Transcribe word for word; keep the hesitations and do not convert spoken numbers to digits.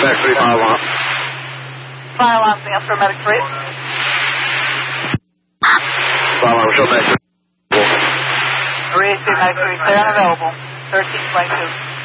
Medic three, fire alarm. Fire alarm's answer, Medic three. Fire alarm, show Medic three. Maria two, Medic three, clear and available. thirteen twenty-two.